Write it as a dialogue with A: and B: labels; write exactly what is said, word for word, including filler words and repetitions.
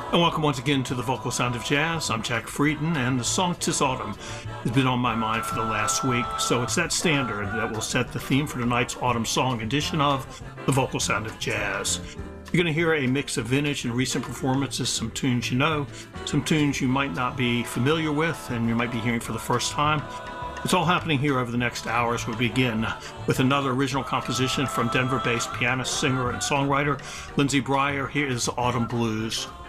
A: And welcome once again to the Vocal Sound of Jazz. I'm Jack Frieden, and the song "'Tis Autumn" has been on my mind for the last week, so it's that standard that will set the theme for tonight's autumn song edition of the Vocal Sound of Jazz. You're going to hear a mix of vintage and recent performances, some tunes you know, some tunes you might not be familiar with, and you might be hearing for the first time. It's all happening here over the next hours. We begin with another original composition from Denver-based pianist, singer, and songwriter Lindsey Bryer. Here is Autumn Blues.